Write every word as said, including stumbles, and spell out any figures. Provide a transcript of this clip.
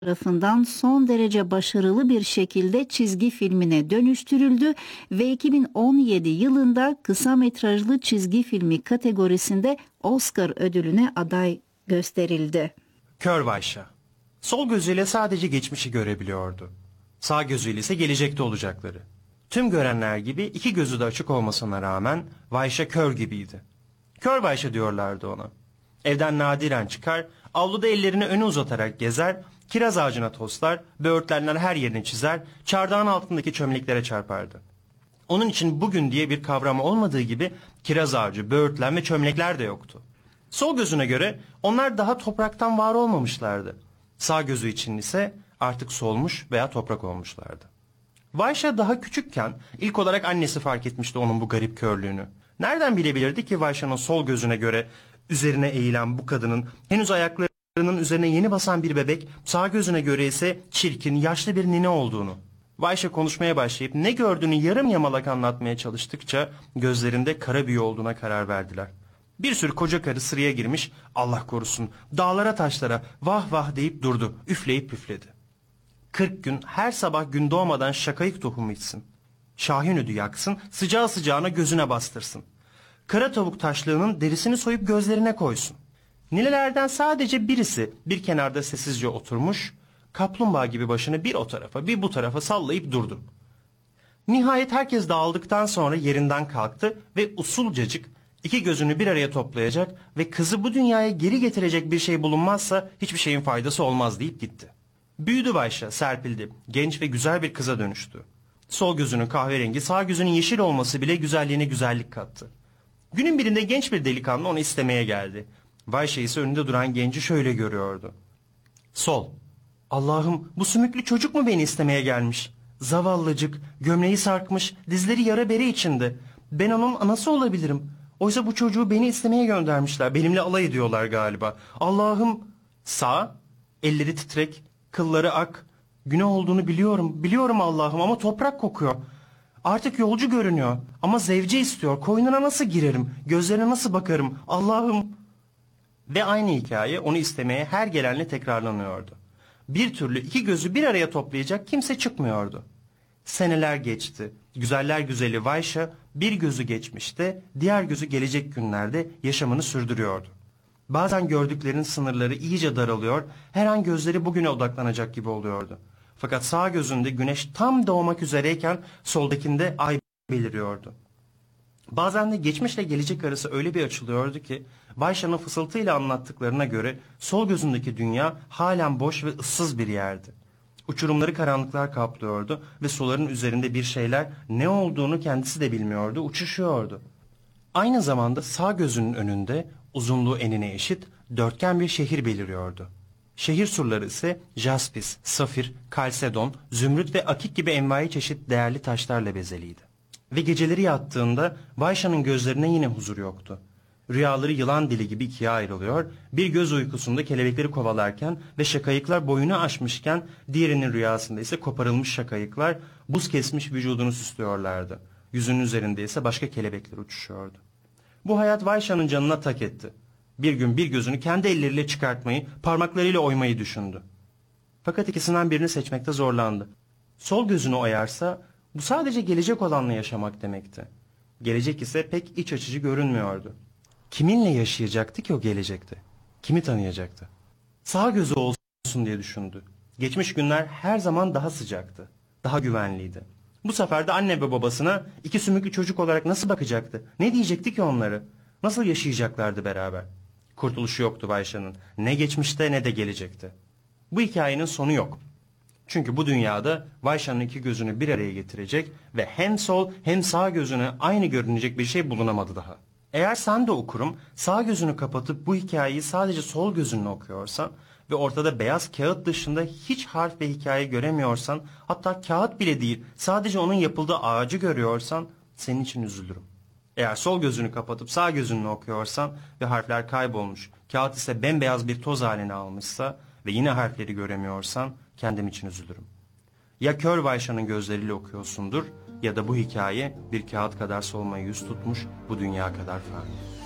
tarafından son derece başarılı bir şekilde çizgi filmine dönüştürüldü ve iki bin on yedi yılında kısa metrajlı çizgi filmi kategorisinde Oscar ödülüne aday gösterildi. Kör Vayşa. Sol gözüyle sadece geçmişi görebiliyordu. Sağ gözüyle ise gelecekte olacakları. Tüm görenler gibi iki gözü de açık olmasına rağmen Vayşa kör gibiydi. Kör Vayşa diyorlardı ona. Evden nadiren çıkar, avluda ellerini öne uzatarak gezer, kiraz ağacına toslar, böğürtlenler her yerini çizer, çardağın altındaki çömleklere çarpardı. Onun için bugün diye bir kavram olmadığı gibi kiraz ağacı, böğürtlen ve çömlekler de yoktu. Sol gözüne göre onlar daha topraktan var olmamışlardı. Sağ gözü için ise artık solmuş veya toprak olmuşlardı. Vayşa daha küçükken ilk olarak annesi fark etmişti onun bu garip körlüğünü. Nereden bilebilirdi ki Vayşa'nın sol gözüne göre üzerine eğilen bu kadının henüz ayaklarının üzerine yeni basan bir bebek, sağ gözüne göre ise çirkin, yaşlı bir nine olduğunu. Vayşa konuşmaya başlayıp ne gördüğünü yarım yamalak anlatmaya çalıştıkça gözlerinde kara büyü olduğuna karar verdiler. Bir sürü koca karı sıraya girmiş, Allah korusun, dağlara taşlara vah vah deyip durdu, üfleyip püfledi. Kırk gün her sabah gün doğmadan şakayık tohumu içsin. Şahin ödü yaksın, sıcağı sıcağına gözüne bastırsın. Kara tavuk taşlığının derisini soyup gözlerine koysun. Ninelerden sadece birisi bir kenarda sessizce oturmuş, kaplumbağa gibi başını bir o tarafa bir bu tarafa sallayıp durdu. Nihayet herkes dağıldıktan sonra yerinden kalktı ve usulcacık iki gözünü bir araya toplayacak ve kızı bu dünyaya geri getirecek bir şey bulunmazsa hiçbir şeyin faydası olmaz deyip gitti. Büyüdü Vayşa, serpildi, genç ve güzel bir kıza dönüştü. Sol gözünün kahverengi, sağ gözünün yeşil olması bile güzelliğine güzellik kattı. Günün birinde genç bir delikanlı onu istemeye geldi. Vayşa ise önünde duran genci şöyle görüyordu. Sol. Allah'ım, bu sümüklü çocuk mu beni istemeye gelmiş? Zavallıcık, gömleği sarkmış, dizleri yara bere içinde. Ben onun anası olabilirim. Oysa bu çocuğu beni istemeye göndermişler. Benimle alay ediyorlar galiba. Allah'ım. Sağ, elleri titrek, kılları ak. Günah olduğunu biliyorum, biliyorum Allah'ım ama toprak kokuyor. Artık yolcu görünüyor ama zevce istiyor. Koynuna nasıl girerim, gözlerine nasıl bakarım Allah'ım. Ve aynı hikaye onu istemeye her gelenle tekrarlanıyordu. Bir türlü iki gözü bir araya toplayacak kimse çıkmıyordu. Seneler geçti. Güzeller güzeli Vayşa bir gözü geçmişte, diğer gözü gelecek günlerde yaşamını sürdürüyordu. Bazen gördüklerinin sınırları iyice daralıyor, her an gözleri bugüne odaklanacak gibi oluyordu. Fakat sağ gözünde güneş tam doğmak üzereyken soldakinde ay beliriyordu. Bazen de geçmişle gelecek arası öyle bir açılıyordu ki Vayşa'nın fısıltıyla anlattıklarına göre sol gözündeki dünya halen boş ve ıssız bir yerdi. Uçurumları karanlıklar kaplıyordu ve suların üzerinde bir şeyler ne olduğunu kendisi de bilmiyordu, uçuşuyordu. Aynı zamanda sağ gözünün önünde uzunluğu enine eşit dörtgen bir şehir beliriyordu. Şehir surları ise jaspis, safir, kalsedon, zümrüt ve akik gibi envai çeşit değerli taşlarla bezeliydi. Ve geceleri yattığında Vayşa'nın gözlerine yine huzur yoktu. Rüyaları yılan dili gibi ikiye ayrılıyor, bir göz uykusunda kelebekleri kovalarken ve şakayıklar boyunu aşmışken diğerinin rüyasında ise koparılmış şakayıklar buz kesmiş vücudunu süslüyorlardı. Yüzünün üzerinde ise başka kelebekler uçuşuyordu. Bu hayat Vayşa'nın canına tak etti. Bir gün bir gözünü kendi elleriyle çıkartmayı, parmaklarıyla oymayı düşündü. Fakat ikisinden birini seçmekte zorlandı. Sol gözünü oyarsa bu sadece gelecek olanla yaşamak demekti. Gelecek ise pek iç açıcı görünmüyordu. Kiminle yaşayacaktı ki o gelecekte? Kimi tanıyacaktı? Sağ gözü olsun diye düşündü. Geçmiş günler her zaman daha sıcaktı, daha güvenliydi. Bu sefer de anne ve babasına iki sümüklü çocuk olarak nasıl bakacaktı? Ne diyecekti ki onları? Nasıl yaşayacaklardı beraber? Kurtuluşu yoktu Vayşa'nın. Ne geçmişte ne de gelecekte. Bu hikayenin sonu yok. Çünkü bu dünyada Vayşa'nın iki gözünü bir araya getirecek ve hem sol hem sağ gözüne aynı görünecek bir şey bulunamadı daha. Eğer sen de okurum sağ gözünü kapatıp bu hikayeyi sadece sol gözünle okuyorsan ve ortada beyaz kağıt dışında hiç harf ve hikaye göremiyorsan, hatta kağıt bile değil sadece onun yapıldığı ağacı görüyorsan senin için üzülürüm. Eğer sol gözünü kapatıp sağ gözünle okuyorsan ve harfler kaybolmuş, kağıt ise bembeyaz bir toz haline almışsa ve yine harfleri göremiyorsan kendim için üzülürüm. Ya kör Vayşa'nın gözleriyle okuyorsundur ya da bu hikaye bir kağıt kadar solmaya yüz tutmuş, bu dünya kadar fani.